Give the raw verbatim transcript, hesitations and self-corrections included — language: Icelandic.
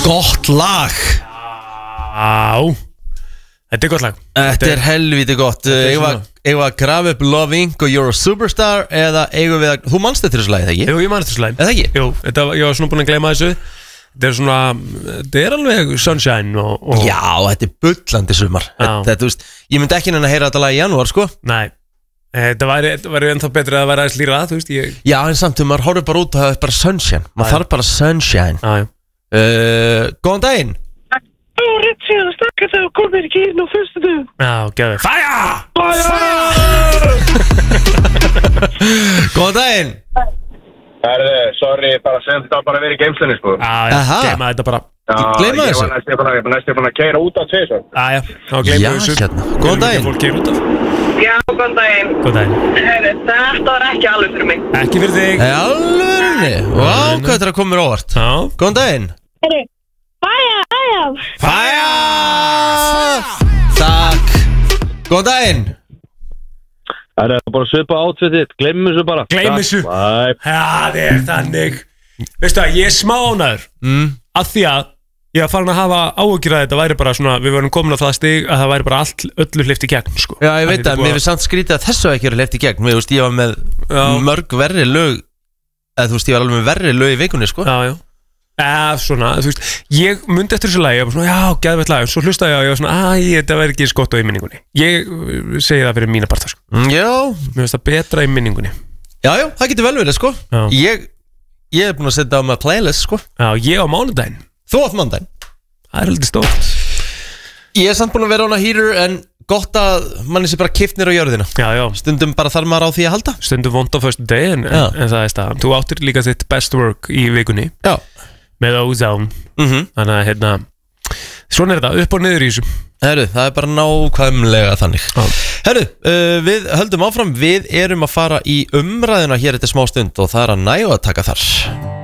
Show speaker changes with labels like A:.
A: gott lag.
B: Já. Þetta er gott lag.
A: Þetta er helviti gott. Ég var að grafa upp Love Incorporated og You're a Superstar, eða eigum við að, þú manst þetta þessu lagi, eða ekki?
B: Jú, ég manst þessu lagi.
A: Eða ekki?
B: Jú, þetta, ég var svona búin að gleyma þessu. Þetta er svona, þetta er alveg sunshine og, og...
A: Já, þetta er bullandi sumar. Þetta, þetta, þú veist, ég myndi ekki neina að heyra þetta lag í janúar, sko.
B: Nei, þetta væri, þetta væri ennþá betrið að vera aðeins lýra, þú veist, ég...
A: Já, en samt, maður horfir bara út og það er bara sunshine. Maður þarf bara sunshine.
B: Já, já.
A: Uh, góðan daginn.
C: Ó, rétt síðan að stakka þegar þú komir ekki inn á fyrstu dögum.
B: Já, gæði. Fæja!
A: Fæja! Góðan daginn.
D: Herðu, sorry, bara sem þetta bara verið í geimslinni, sko.
B: Já, já, gleyma þetta bara.
A: Gleyma þessu?
D: Ég var næstu búin að keira út af tvisvar.
B: Já, já, þá gleyma þessu.
A: Já, hérna. Góðan daginn.
B: Fólk keira út af.
C: Já, góðan daginn.
B: Góðan daginn.
C: Herru, þetta var ekki alveg fyrir mig.
B: Ekki fyrir þig.
A: Alveg, vá, hvað þetta er að koma mér óvart.
B: Já.
A: Góðan daginn.
C: Herru, fæja, fæja.
A: Fæja! Takk. Góðan daginn.
D: Það er bara svipa átfitið, gleym þessu bara.
B: Gleym þessu. Já, það er þannig. Veistu það, ég er smá ánæður
A: mm.
B: af því að ég var farin að hafa áhyggjur að þetta væri bara svona, við vorum komin á það stig að það væri bara allt, öllu hleypt í gegn, sko.
A: Já, ég veit að, mér finnst samt skrítið að þessu ekki eru hleypt í gegn. Mér veist, ég var með
B: Já.
A: mörg verri lög, eða þú veist, ég var alveg með verri lög í vikunni, sko.
B: Já, já. Eða svona, þú veist, ég myndi eftir þessu lagi, ég var svona, já, geðveitt lag, en svo hlustaði ég og ég var svona, æ, þetta verður ekki skott á í minningunni. Ég uh, segi það fyrir mína parta, sko.
A: Mm, já.
B: Mér finnst það betra í minningunni.
A: Já, já, það getur vel verið, sko.
B: Já.
A: Ég, ég er búin að setja á með playlist, sko.
B: Já, ég á mánudaginn.
A: Þú átt mánudaginn.
B: Það er heldur stórt.
A: Ég er samt búin að vera á hana heater, en gott að manni sé bara kipt nýr á jörðina.
B: Já, já.
A: Stundum bara þarf maður á því að halda.
B: Stundum vond á föstu degi, en, en, en það er staðan. Þú áttir líka þitt best work í vikunni.
A: Já.
B: Með Ozone.
A: Mhm.
B: Þannig að, hérna, svona er þetta, upp og niður í þessu.
A: Herru, það er bara nákvæmlega þannig.
B: Já.
A: Herru, uh, við höldum áfram. Við erum að fara í umræðina hér eftir smá stund og það er að næja að taka þar.